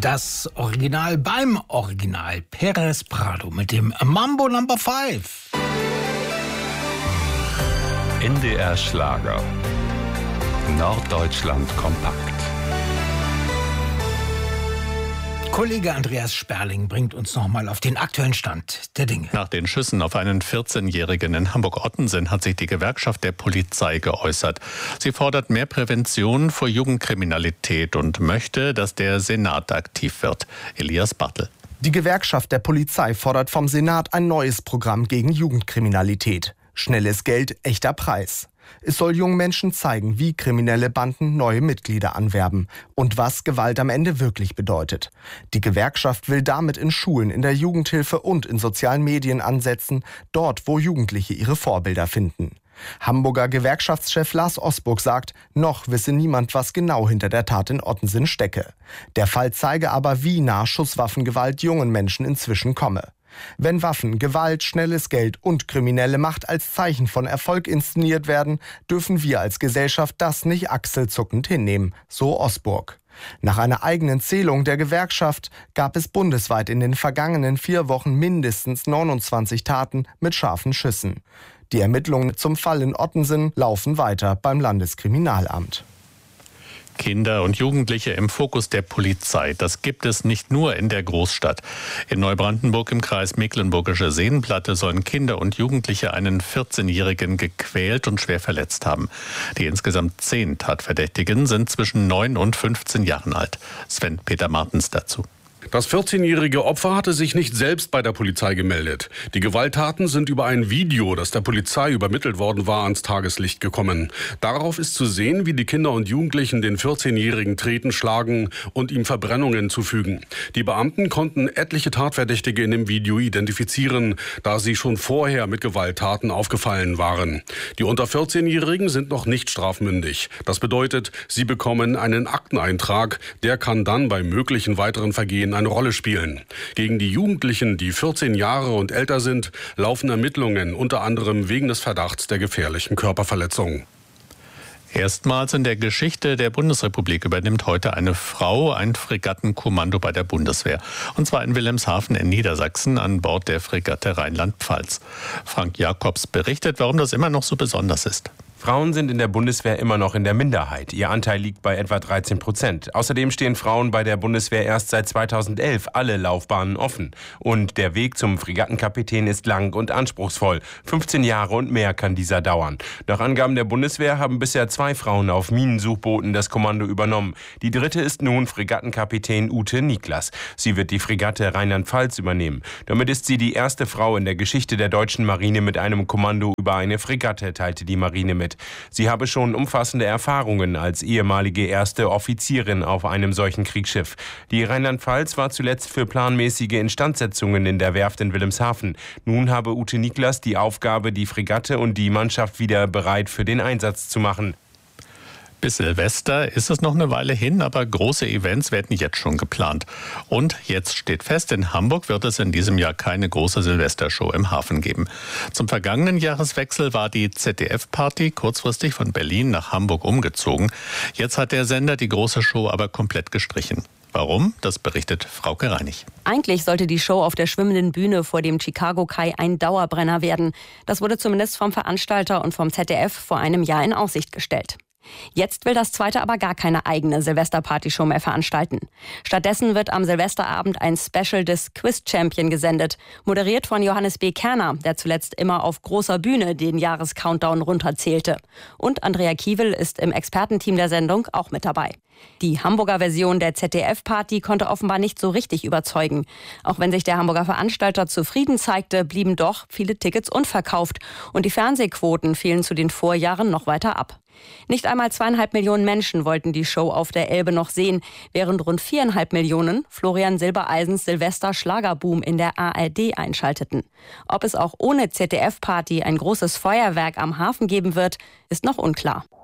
Das Original beim Original. Perez Prado mit dem Mambo Number 5. NDR Schlager. Norddeutschland kompakt. Kollege Andreas Sperling bringt uns nochmal auf den aktuellen Stand der Dinge. Nach den Schüssen auf einen 14-Jährigen in Hamburg-Ottensen hat sich die Gewerkschaft der Polizei geäußert. Sie fordert mehr Prävention vor Jugendkriminalität und möchte, dass der Senat aktiv wird. Elias Bartel. Die Gewerkschaft der Polizei fordert vom Senat ein neues Programm gegen Jugendkriminalität. Schnelles Geld, echter Preis. Es soll jungen Menschen zeigen, wie kriminelle Banden neue Mitglieder anwerben und was Gewalt am Ende wirklich bedeutet. Die Gewerkschaft will damit in Schulen, in der Jugendhilfe und in sozialen Medien ansetzen, dort, wo Jugendliche ihre Vorbilder finden. Hamburger Gewerkschaftschef Lars Osburg sagt, noch wisse niemand, was genau hinter der Tat in Ottensen stecke. Der Fall zeige aber, wie nah Schusswaffengewalt jungen Menschen inzwischen komme. Wenn Waffen, Gewalt, schnelles Geld und kriminelle Macht als Zeichen von Erfolg inszeniert werden, dürfen wir als Gesellschaft das nicht achselzuckend hinnehmen, so Osburg. Nach einer eigenen Zählung der Gewerkschaft gab es bundesweit in den vergangenen 4 Wochen mindestens 29 Taten mit scharfen Schüssen. Die Ermittlungen zum Fall in Ottensen laufen weiter beim Landeskriminalamt. Kinder und Jugendliche im Fokus der Polizei. Das gibt es nicht nur in der Großstadt. In Neubrandenburg im Kreis Mecklenburgische Seenplatte sollen Kinder und Jugendliche einen 14-Jährigen gequält und schwer verletzt haben. Die insgesamt 10 Tatverdächtigen sind zwischen 9 und 15 Jahren alt. Sven-Peter Martens dazu. Das 14-jährige Opfer hatte sich nicht selbst bei der Polizei gemeldet. Die Gewalttaten sind über ein Video, das der Polizei übermittelt worden war, ans Tageslicht gekommen. Darauf ist zu sehen, wie die Kinder und Jugendlichen den 14-jährigen treten, schlagen und ihm Verbrennungen zufügen. Die Beamten konnten etliche Tatverdächtige in dem Video identifizieren, da sie schon vorher mit Gewalttaten aufgefallen waren. Die unter 14-Jährigen sind noch nicht strafmündig. Das bedeutet, sie bekommen einen Akteneintrag. Der kann dann bei möglichen weiteren Vergehen eine Rolle spielen. Gegen die Jugendlichen, die 14 Jahre und älter sind, laufen Ermittlungen, unter anderem wegen des Verdachts der gefährlichen Körperverletzung. Erstmals in der Geschichte der Bundesrepublik übernimmt heute eine Frau ein Fregattenkommando bei der Bundeswehr. Und zwar in Wilhelmshaven in Niedersachsen an Bord der Fregatte Rheinland-Pfalz. Frank Jakobs berichtet, warum das immer noch so besonders ist. Frauen sind in der Bundeswehr immer noch in der Minderheit. Ihr Anteil liegt bei etwa 13%. Außerdem stehen Frauen bei der Bundeswehr erst seit 2011 alle Laufbahnen offen. Und der Weg zum Fregattenkapitän ist lang und anspruchsvoll. 15 Jahre und mehr kann dieser dauern. Nach Angaben der Bundeswehr haben bisher 2 Frauen auf Minensuchbooten das Kommando übernommen. Die dritte ist nun Fregattenkapitän Ute Niklas. Sie wird die Fregatte Rheinland-Pfalz übernehmen. Damit ist sie die erste Frau in der Geschichte der deutschen Marine mit einem Kommando über eine Fregatte, teilte die Marine mit. Sie habe schon umfassende Erfahrungen als ehemalige erste Offizierin auf einem solchen Kriegsschiff. Die Rheinland-Pfalz war zuletzt für planmäßige Instandsetzungen in der Werft in Wilhelmshaven. Nun habe Ute Niklas die Aufgabe, die Fregatte und die Mannschaft wieder bereit für den Einsatz zu machen. Bis Silvester ist es noch eine Weile hin, aber große Events werden jetzt schon geplant. Und jetzt steht fest, in Hamburg wird es in diesem Jahr keine große Silvestershow im Hafen geben. Zum vergangenen Jahreswechsel war die ZDF-Party kurzfristig von Berlin nach Hamburg umgezogen. Jetzt hat der Sender die große Show aber komplett gestrichen. Warum? Das berichtet Frauke Reinig. Eigentlich sollte die Show auf der schwimmenden Bühne vor dem Chicago Kai ein Dauerbrenner werden. Das wurde zumindest vom Veranstalter und vom ZDF vor einem Jahr in Aussicht gestellt. Jetzt will das zweite aber gar keine eigene Silvesterpartyshow mehr veranstalten. Stattdessen wird am Silvesterabend ein Special des Quiz Champion gesendet, moderiert von Johannes B. Kerner, der zuletzt immer auf großer Bühne den Jahrescountdown runterzählte. Und Andrea Kiewel ist im Expertenteam der Sendung auch mit dabei. Die Hamburger Version der ZDF-Party konnte offenbar nicht so richtig überzeugen. Auch wenn sich der Hamburger Veranstalter zufrieden zeigte, blieben doch viele Tickets unverkauft. Und die Fernsehquoten fielen zu den Vorjahren noch weiter ab. Nicht einmal 2,5 Millionen Menschen wollten die Show auf der Elbe noch sehen, während rund 4,5 Millionen Florian Silbereisens Silvester-Schlagerboom in der ARD einschalteten. Ob es auch ohne ZDF-Party ein großes Feuerwerk am Hafen geben wird, ist noch unklar.